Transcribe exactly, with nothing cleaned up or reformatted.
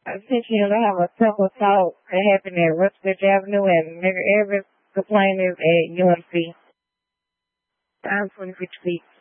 I think you know, have a simple talk that happened at Rutledge Avenue and nigga every complaint is at U M C. Time twenty fifty feet.